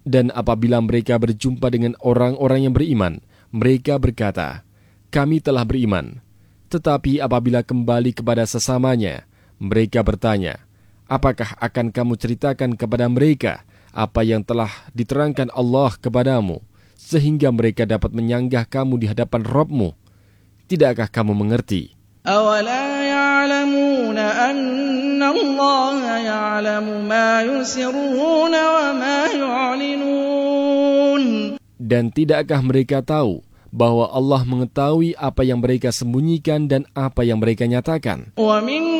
Dan apabila mereka berjumpa dengan orang-orang yang beriman, mereka berkata, "Kami telah beriman." Tetapi apabila kembali kepada sesamanya, mereka bertanya, "Apakah akan kamu ceritakan kepada mereka apa yang telah diterangkan Allah kepadamu, sehingga mereka dapat menyanggah kamu di hadapan Rabb-Mu? Tidakkah kamu mengerti?" أَوَلَا يَعْلَمُونَ أَنَّ اللَّهَ يَعْلَمُ مَا يُسِرُّونَ وَمَا يُعْلِنُونَ. Dan tidakkah mereka tahu bahwa Allah mengetahui apa yang mereka sembunyikan dan apa yang mereka nyatakan? وَمِنْهُم